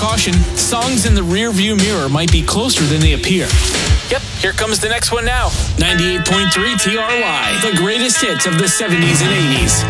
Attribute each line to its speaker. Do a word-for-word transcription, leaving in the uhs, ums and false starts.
Speaker 1: caution, songs in the rearview mirror might be closer than they appear. Yep, here comes the next one now. ninety-eight point three T R Y, the greatest hits of the seventies and eighties.